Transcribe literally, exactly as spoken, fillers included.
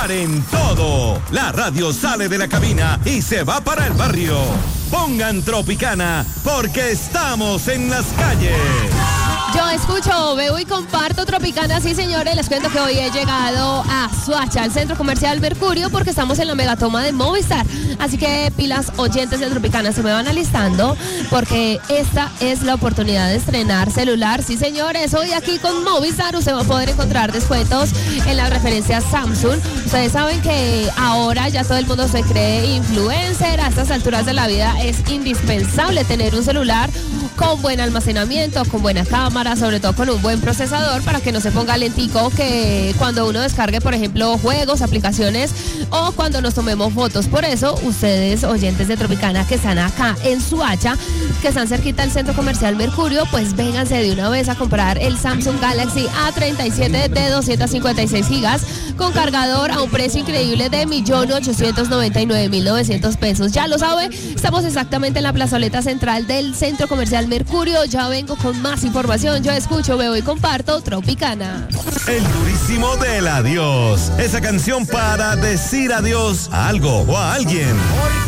Paren todo. La radio sale de la cabina y se va para el barrio. Pongan Tropicana porque estamos en las calles. Yo escucho, veo y comparto Tropicana, sí señores, les cuento que hoy he llegado a Soacha, al Centro Comercial Mercurio, porque estamos en la megatoma de Movistar, así que pilas oyentes de Tropicana se me van alistando, porque esta es la oportunidad de estrenar celular, sí señores, hoy aquí con Movistar usted va a poder encontrar descuentos en las referencias Samsung. Ustedes saben que ahora ya todo el mundo se cree influencer, a estas alturas de la vida es indispensable tener un celular con buen almacenamiento, con buena cámara, sobre todo con un buen procesador para que no se ponga lentico, que cuando uno descargue, por ejemplo, juegos, aplicaciones o cuando nos tomemos fotos. Por eso, ustedes, oyentes de Tropicana que están acá en Soacha, que están cerquita del Centro Comercial Mercurio, pues vénganse de una vez a comprar el Samsung Galaxy A treinta y siete de doscientos cincuenta y seis gigas con cargador a un precio increíble de un millón ochocientos noventa y nueve mil novecientos pesos. Ya lo sabe, estamos exactamente en la plazoleta central del Centro Comercial Mercurio. Ya vengo con más información. Yo escucho, veo y comparto Tropicana. El durísimo del adiós. Esa canción para decir adiós a algo o a alguien.